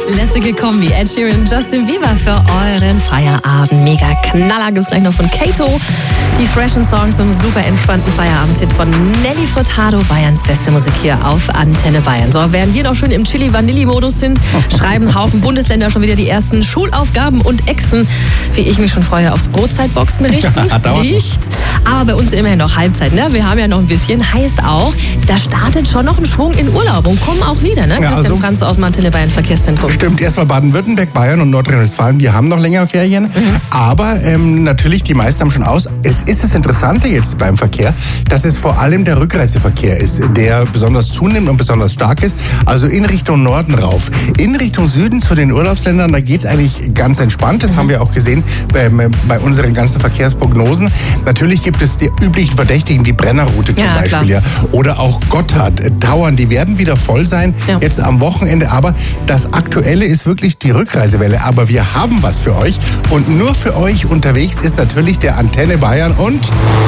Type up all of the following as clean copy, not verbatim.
Lässige Kombi. Ed Sheeran, Justin Bieber für euren Feierabend. Mega Knaller gibt's gleich noch von Kato. Die freshen Songs zum super entspannten Feierabend-Hit von Nelly Furtado. Bayerns beste Musik hier auf Antenne Bayern. So, während wir noch schön im Chili-Vanilli-Modus sind, schreiben Haufen Bundesländer schon wieder die ersten Schulaufgaben und Exen, wie ich mich schon freue, aufs Brotzeitboxen richten. Nicht. Aber bei uns immerhin noch Halbzeit, ne? Wir haben ja noch ein bisschen. Heißt auch, da startet schon noch ein Schwung in Urlaub und kommen auch wieder, ne? Ja, Christian Franz aus dem Antenne Bayern Verkehrszentrum. Stimmt, erstmal Baden-Württemberg, Bayern und Nordrhein-Westfalen. Wir haben noch länger Ferien, aber natürlich, die meisten haben schon aus. Es ist das Interessante jetzt beim Verkehr, dass es vor allem der Rückreiseverkehr ist, der besonders zunimmt und besonders stark ist. Also in Richtung Norden rauf. In Richtung Süden zu den Urlaubsländern, da geht's eigentlich ganz entspannt. Das haben wir auch gesehen bei unseren ganzen Verkehrsprognosen. Natürlich gibt es die üblichen Verdächtigen, die Brennerroute zum Beispiel. Ja. Oder auch Gotthard, Tauern, die werden wieder voll sein, jetzt am Wochenende. Aber das Aktuelle ist wirklich die Rückreisewelle. Aber wir haben was für euch. Und nur für euch unterwegs ist natürlich der Antenne Bayern und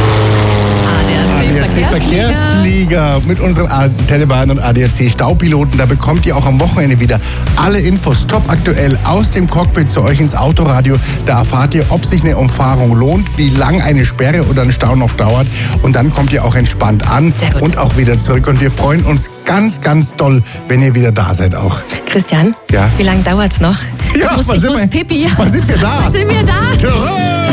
ADAC Verkehrsflieger mit unseren Antenne Bayern und ADAC Staupiloten. Da bekommt ihr auch am Wochenende wieder alle Infos top aktuell aus dem Cockpit zu euch ins Autoradio. Da erfahrt ihr, ob sich eine Umfahrung lohnt, wie lang eine Sperre oder ein Stau noch dauert. Und dann kommt ihr auch entspannt an und auch wieder zurück. Und wir freuen uns ganz, ganz doll, wenn ihr wieder da seid auch. Christian, wie lange dauert's noch? Ja, ich muss Pipi. Wann sind wir da? Wann sind wir da? Terror!